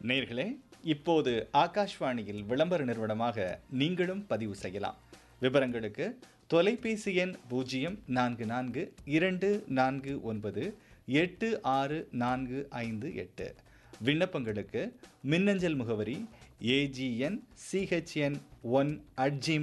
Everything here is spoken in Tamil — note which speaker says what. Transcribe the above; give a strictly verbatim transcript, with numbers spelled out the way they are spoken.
Speaker 1: நேயர்களே, இப்போது ஆகாஷ்வாணியில் விளம்பர நிறுவனமாக நீங்களும் பதிவு செய்யலாம். விவரங்களுக்கு தொலைபேசி எண் பூஜ்ஜியம் நான்கு நான்கு இரண்டு நான்கு ஒன்பது எட்டு ஆறு நான்கு ஐந்து எட்டு. விண்ணப்பங்களுக்கு மின்னஞ்சல் முகவரி AGN CHN one at Gmail